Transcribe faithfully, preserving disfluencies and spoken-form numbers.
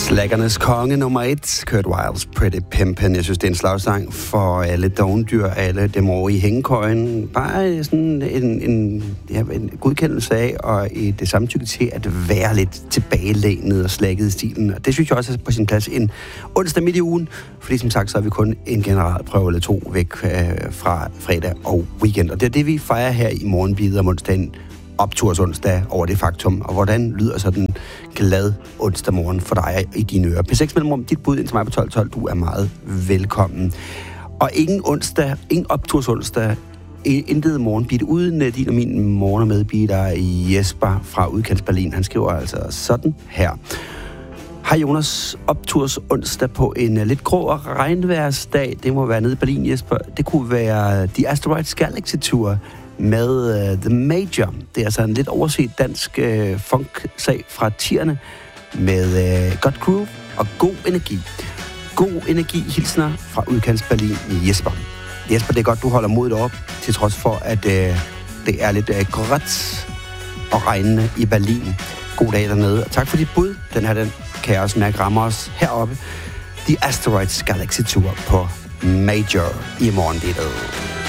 Slaggernes konge nummer et, Kurt Wilds Pretty Pimpin'. Jeg synes, det er en slagsang for alle dogndyr, alle dem over i hængekøjen. Bare sådan en, en, ja, en godkendelse af og et samtykke til at være lidt tilbagelænet og slækket i stilen. Og det synes jeg også er på sin plads en onsdag midt i ugen, fordi som sagt, så er vi kun en generalprøve eller to væk øh, fra fredag og weekend. Og det er det, vi fejrer her i morgenbidet om onsdagen. Opturs onsdag over det faktum, og hvordan lyder så den glad onsdag morgen for dig i dine ører. P seks mellemrum, dit bud ind til mig på tolv tolv, du er meget velkommen. Og ingen onsdag, ingen opturs onsdag, intet morgenbit uden din og min morgen- og medbitter Jesper fra Udkants Berlin. Han skriver altså sådan her. Hej Jonas, opturs onsdag på en lidt grå og regnværsdag. Det må være nede i Berlin, Jesper. Det kunne være The Asteroids Galaxy Tour med uh, The Major. Det er altså en lidt overset dansk uh, funk-sag fra tierne med uh, godt groove og god energi. God energi, hilsner fra Udkants Berlin, Jesper. Jesper, det er godt, du holder modet op, til trods for, at uh, det er lidt uh, gråt og regnende i Berlin. God dag dernede, og tak for dit bud. Den her, den kan jeg også mærke rammer os heroppe. The Asteroids Galaxy Tour på Major i morgen. Det